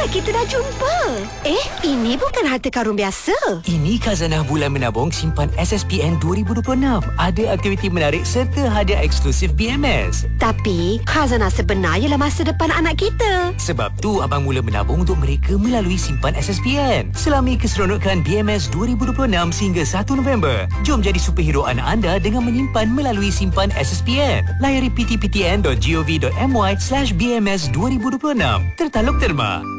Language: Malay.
kita dah jumpa. Ini bukan harta karun biasa. Ini khazanah bulan menabung simpan SSPN 2026. Ada aktiviti menarik serta hadiah eksklusif BMS. Tapi, khazanah sebenar ialah masa depan anak kita. Sebab tu abang mula menabung untuk mereka melalui simpan SSPN. Selami keseronokan BMS 2026 sehingga 1 November. Jom jadi superhero anak anda dengan menyimpan melalui simpan SSPN. Layari ptptn.gov.my/BMS 2026. Tertaluk terma.